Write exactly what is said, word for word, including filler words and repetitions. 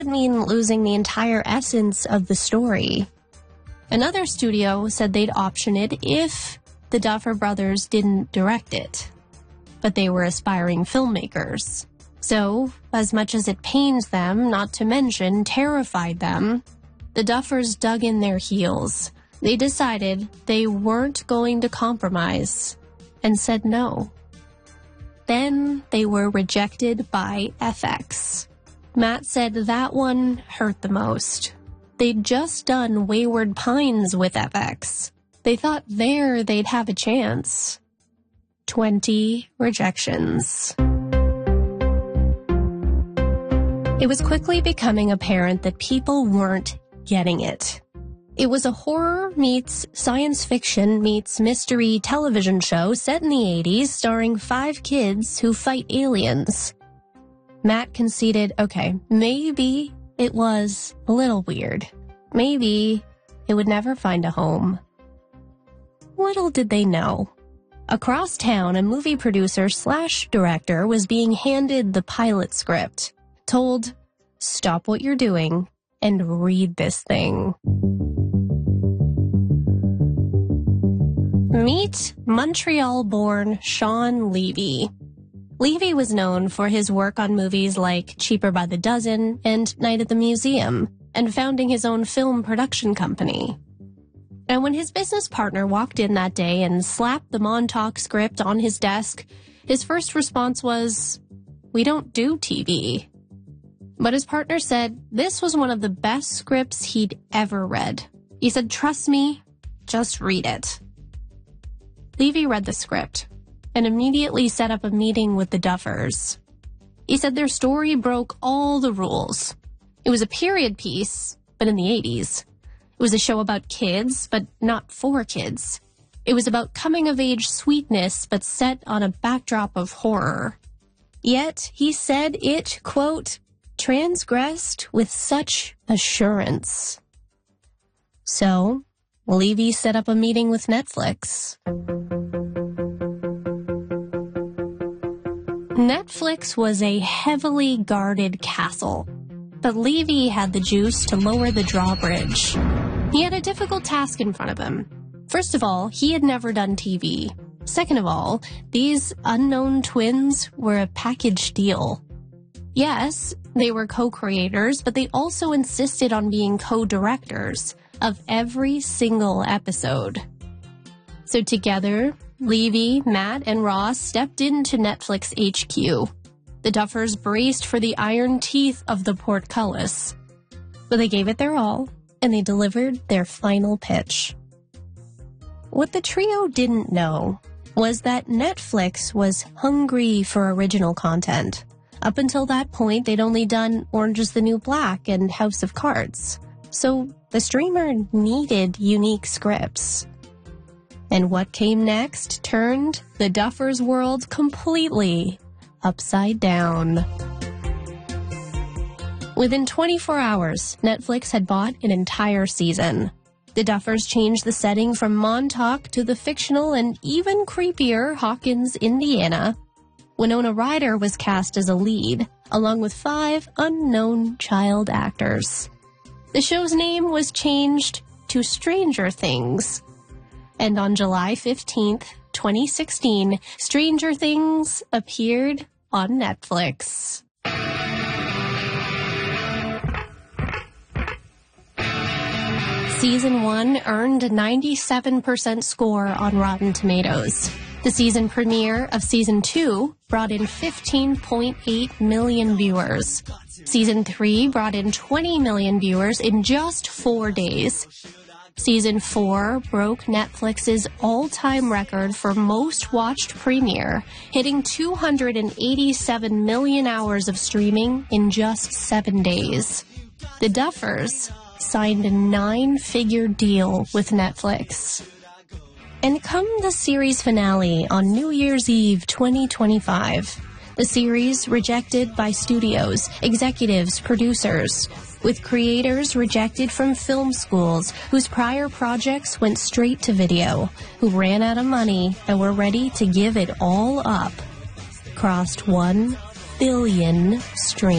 would mean losing the entire essence of the story. Another studio said they'd option it if the Duffer Brothers didn't direct it. But they were aspiring filmmakers. So, as much as it pains them, not to mention terrified them, the Duffers dug in their heels. They decided they weren't going to compromise and said no. Then they were rejected by F X. Matt said that one hurt the most. They'd just done Wayward Pines with F X. They thought there they'd have a chance. Twenty rejections. It was quickly becoming apparent that people weren't getting it. It was a horror meets science fiction meets mystery television show set in the eighties starring five kids who fight aliens. Matt conceded, okay, maybe it was a little weird. Maybe it would never find a home. Little did they know. Across town, a movie producer slash director was being handed the pilot script, told, stop what you're doing and read this thing. Meet Montreal-born Shawn Levy. Levy was known for his work on movies like Cheaper by the Dozen and Night at the Museum, and founding his own film production company. And when his business partner walked in that day and slapped the Montauk script on his desk, his first response was, "We don't do T V." But his partner said this was one of the best scripts he'd ever read. He said, "Trust me, just read it." Levy read the script and immediately set up a meeting with the Duffers. He said their story broke all the rules. It was a period piece, but in the eighties. It was a show about kids, but not for kids. It was about coming-of-age sweetness, but set on a backdrop of horror. Yet, he said it, quote, transgressed with such assurance. So, Levy set up a meeting with Netflix. Netflix was a heavily guarded castle, but Levy had the juice to lower the drawbridge. He had a difficult task in front of him. First of all, he had never done T V. Second of all, these unknown twins were a package deal. Yes, they were co-creators, but they also insisted on being co-directors of every single episode. So together, Levy, Matt, and Ross stepped into Netflix H Q. The Duffers braced for the iron teeth of the portcullis. But they gave it their all, and they delivered their final pitch. What the trio didn't know was that Netflix was hungry for original content. Up until that point, they'd only done Orange is the New Black and House of Cards. So the streamer needed unique scripts. And what came next turned the Duffers' world completely upside down. Within twenty-four hours, Netflix had bought an entire season. The Duffers changed the setting from Montauk to the fictional and even creepier Hawkins, Indiana. Winona Ryder was cast as a lead, along with five unknown child actors. The show's name was changed to Stranger Things. And on July fifteenth, twenty sixteen, Stranger Things appeared on Netflix. Season one earned a ninety-seven percent score on Rotten Tomatoes. The season premiere of Season two brought in fifteen point eight million viewers. Season three brought in twenty million viewers in just four days. Season four broke Netflix's all-time record for most watched premiere, hitting two hundred eighty-seven million hours of streaming in just seven days. The Duffers signed a nine-figure deal with Netflix. And come the series finale on New Year's Eve twenty twenty-five, the series rejected by studios, executives, producers, with creators rejected from film schools whose prior projects went straight to video, who ran out of money and were ready to give it all up, crossed one billion streams.